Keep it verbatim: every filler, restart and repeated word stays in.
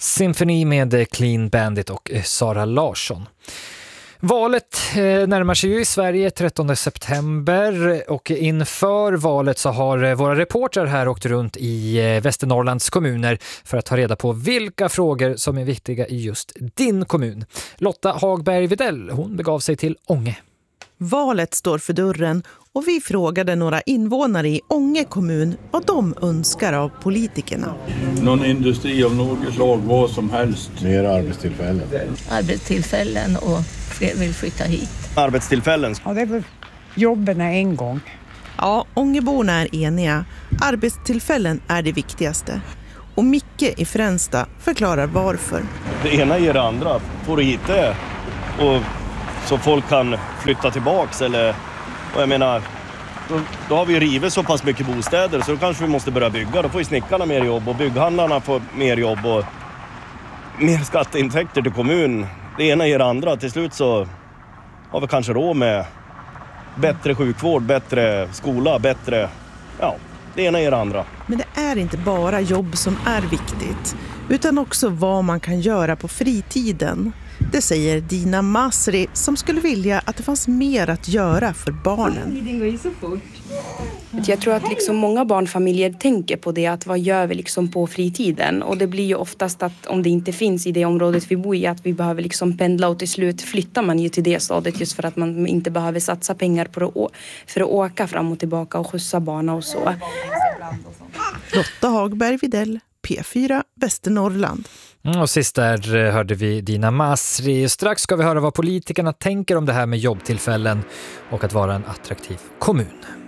Symphony med Clean Bandit och Sara Larsson. Valet närmar sig ju i Sverige trettonde september och inför valet så har våra reportrar här åkt runt i Västernorrlands kommuner för att ta reda på vilka frågor som är viktiga i just din kommun. Lotta Hagberg Videll, hon begav sig till Ånge. Valet står för dörren och vi frågade några invånare i Ånge kommun vad de önskar av politikerna. Någon industri av något slag, vad som helst. Mer arbetstillfällen. Arbetstillfällen och fler vill flytta hit. Arbetstillfällen. Ja, det är väl jobben en gång. Ja, Ångeborna är eniga. Arbetstillfällen är det viktigaste. Och Micke i Fränsta förklarar varför. Det ena ger det andra. Får du hit det och så folk kan flytta tillbaks eller, och jag menar, då, då har vi rivit så pass mycket bostäder så då kanske vi måste börja bygga. Då får ju snickarna mer jobb och bygghandlarna får mer jobb och mer skatteintäkter till kommun. Det ena ger det andra. Till slut så har vi kanske råd med bättre sjukvård, bättre skola, bättre, ja, det ena ger det andra. Men det är inte bara jobb som är viktigt, utan också vad man kan göra på fritiden. Det säger Dina Masri som skulle vilja att det fanns mer att göra för barnen. Det går ju så fort. Jag tror att liksom många barnfamiljer tänker på det, att vad gör vi liksom på fritiden? Och det blir ju oftast att om det inte finns i det området vi bor i, att vi behöver liksom pendla och till slut flyttar man ju till det stadiet just för att man inte behöver satsa pengar på att, å- för att åka fram och tillbaka och skjutsa barn och så. Lotta Hagberg Videll, P fyra Västernorrland. Mm, och sist där hörde vi Dina Masri. Strax ska vi höra vad politikerna tänker om det här med jobbtillfällen och att vara en attraktiv kommun.